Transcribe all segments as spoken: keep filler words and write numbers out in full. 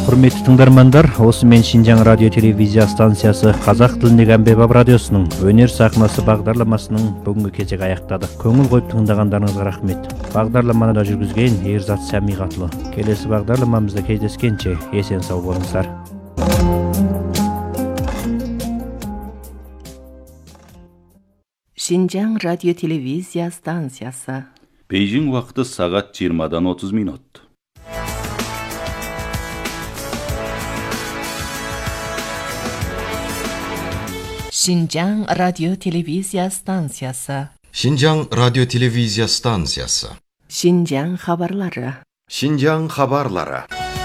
Құрметті тыңдармандар, осы мен Шинжаң радио телевизия станциясы қазақ тіліндегі әмбебап радиосының өнер сахнасы бағдарламасының бүгінгі кезек аяқтады. Көңіл қойып тыңдағандарыңызға рахмет. Бағдарламаны да жүргізген Ерзат Сәмиғатұлы. Келесі бағдарламамызда кездескенше есен сау болыңыздар. Шинжаң радио телевизия станциясы. Бейжің уақыты сағат жиырмадан отыз минут. Шинжаң радио телевизия станциясы. Шинжаң радио телевизия станциясы. Шинжаң хабарлары. Шинжаң хабарлары.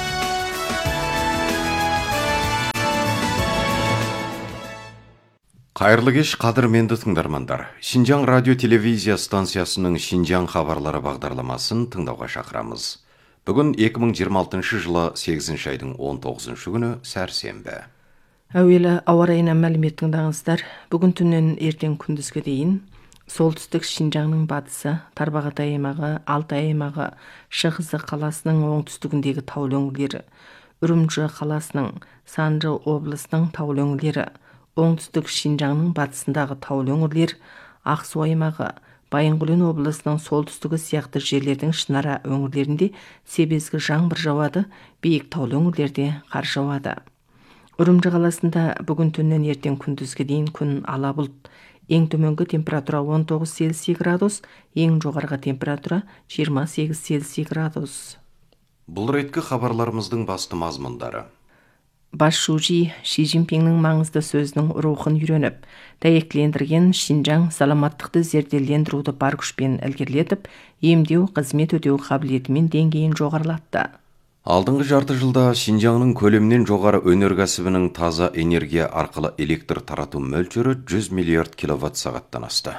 Қайырлы кеш, қадірменді тыңдармандар. Шинжаң радио телевизия станциясының Шинжаң хабарлары бағдарламасын тыңдауға шақырамыз. Бүгін екі мың жиырма алтыншы жылы сегізінші айдың он тоғызыншы күні сәрсенбі. Әуелі ауа райынан мәлімет тыңдаңыздар. Бүгін түннен ертең күндізге дейін солтүстік Шинжаңның батысы, Тарбағатай аймағы, Алтай аймағы, Шығысы қаласының оңтүстігіндегі таулы өңірлері, Үрімжі қаласының, Санжы облысының таулы өңірлері, оңтүстік Шинжаңның батысындағы таулы өңірлер, Ақсу аймағы, Байынқұлын облысының солтүстігі сияқты жерлердің шынара өңірлерінде себезгі жаңбыр жауады, биік таулы өңірлерде қар жауады. Үрімжі қаласында бүгін түннен ертең күндізге дейін күн ала бұлт. Ең төменгі температура он тоғыз Цельсий градус, ең жоғарғы температура жиырма сегіз Цельсий градус. Бұл реткі хабарларымыздың басты мазмұндары. Бас шужи Ши Цзиньпиннің маңызды сөзінің рухын үйреніп, дәйектілендірген Шинжаң саламаттықты зерделендіруді бар күшпен ілгерілетіп, емдеу, қызмет өтеу қабілетімен деңгейін жоғарылатты. Алдыңғы жарты жылда Шинжаңның көлемнен жоғары өнеркәсібінің таза энергия арқылы электр тарату мөлшері жүз миллиард киловатт сағаттан асты.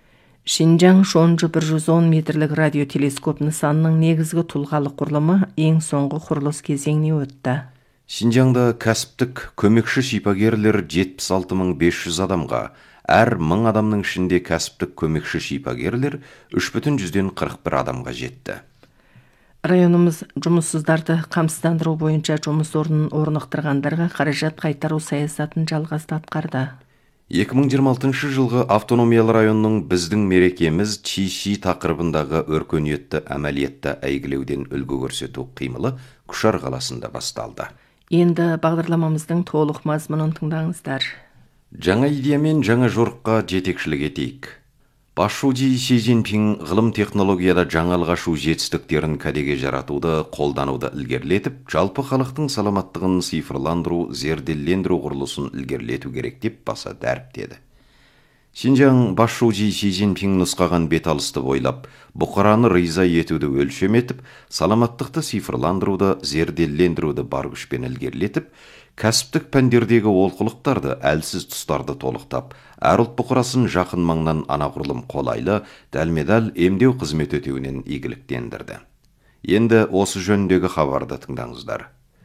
Шинжаң шонжы бір жүз он метрлік радиотелескоп нысанының негізгі тұлғалық құрылымы ең соңғы құрылыс кезеңіне өтті. Шинжаңда кәсіптік көмекші шипагерлер жетпіс алты мың бес жүз адамға, әр мың адамның ішінде кәсіптік көмекші шипагерлер үш бүтін жүзден қырық бір адамға жетті. Районымыз жұмыссыздарды қамсыздандыру бойынша жұмыс орнын орнықтырғандарға қаражат қайтару саясатын жалғасты атқарды. екі мың жиырма алтыншы жылғы автономиялы районның біздің мерекеміз Чи-Ши тақырыбындағы өркениетті әмәлиетті әйгілеуден үлгі көрсету қимылы Күшар қаласында басталды. Енді бағдарламамыздың толық мазмұнын тыңдаңыздар. Жаңа идеямен жаңа жорыққа жетекшілік етейік. Басшужи Ши Цзиньпин ғылым технологияда жаңалық ашу жетістіктерін кәдеге жаратуды, қолдануды ілгерілетіп, жалпы халықтың саламаттығын цифрландыру, зерделендіру құрылысын ілгерілету керек деп баса дәріптеді. Шинжаң Басшужи Ши Цзиньпин нұсқаған беталысты бойлап, бұқараны риза етуді өлшем етіп, саламаттықты цифрландыруды, зерделендіруді бар күшпен ілгерілетіп, кәсіптік пәндердегі олқылықтарды, әлсіз тұстарды толықтап, әр ұлт бұқарасын жақын маңнан анағұрлым қолайлы, дәлме-дәл емдеу қызмет өтеуінен игіліктендірді. Енді осы жөніндегі хабарды тыңдаңыздар.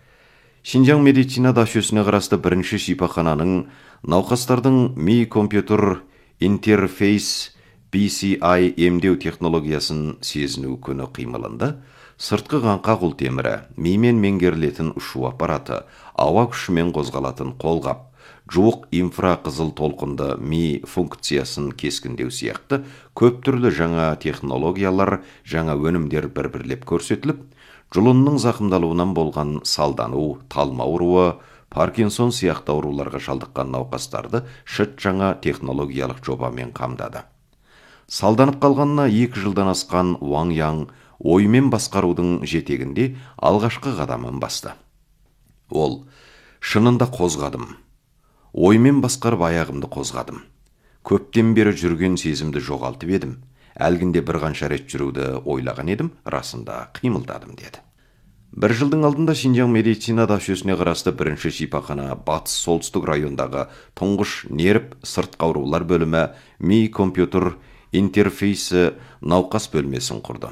Шинжаң медицина дашөсіне қарасты бірінші шипахананың науқастардың ми компьютер интерфейс би си ай емдеу технологиясын сезіну күні қимылында сыртқы қаңқа құлтемірі, мимен меңгерілетін ұшу аппараты, ауа күшімен қозғалатын қолғап, жуық инфрақызыл толқынды ми функциясын кескіндеу сияқты көп түрлі жаңа технологиялар, жаңа өнімдер бір-бірлеп көрсетіліп, жұлынның зақымдалуынан болған салдану, талма ауруы, Паркинсон сияқты ауруларға шалдыққан науқастарды шыт жаңа технологиялық жобамен қамдады. Салданып қалғанына екі жылдан асқан Уаң Яң оймен басқарудың жетегінде алғашқы қадамын басты. Ол, шынында қозғадым. Оймен басқарып аяғымды қозғадым. Көптен бері жүрген сезімді жоғалтып едім. Әлгінде бір қанша рет жүруді ойлаған едім, расында қимылдадым деді. Бір жылдың алдында Шинжаң медицина дашөсіне қарасты бірінші шипахана батыс солтүстік райондағы тұңғыш нерв сыртқы аурулар бөлімі ми компьютер интерфейсі науқас бөлмесін құрды.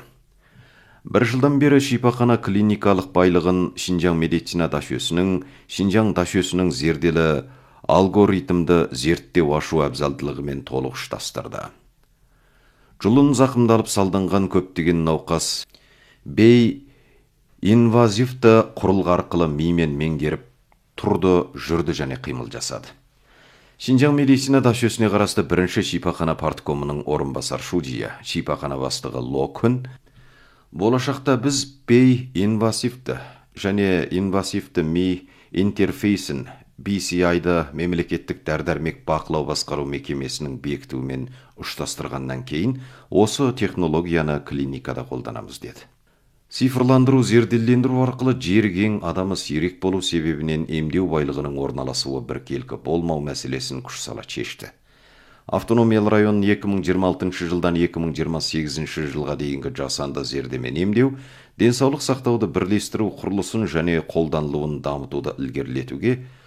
Бір жылдан бері шипахана клиникалық байлығын Шинжаң медицина дашөсінің, Шинжаң дашөсінің зерделі алгоритмді зерттеу ашу әбзалдылығымен толық ұштастырды. Жұлын зақымдалып салданған көптеген науқас бей инвазивті құрылғы арқылы мимен меңгеріп тұрды, жүрді және қимыл жасады. Шинжаң медицина дашөсіне қарасты бірінші шипахана парткомының орынбасар шудия, шипахана бастығы Ло Күн, болашақта біз бей инвазивті және инвазивті ми интерфейсін би си ай-ды мемлекеттік дәрі-дәрмек бақылау басқару мекемесінің бекітуімен ұштастырғаннан кейін осы технологияны клиникада қолданамыз деді. Цифрландыру, зерделендіру арқылы жерген адамы сирек болу себебінен емдеу байлығының орналасуы біркелкі болмау мәселесін күш сала шешті. Автономиялы район екі мың жиырма алтыншы жылдан екі мың жиырма сегізінші жылға дейінгі жасанды зердемен емдеу, денсаулық сақтауды бірлестіру құрылысын және қолданылуын дамытуды ілгерілетуге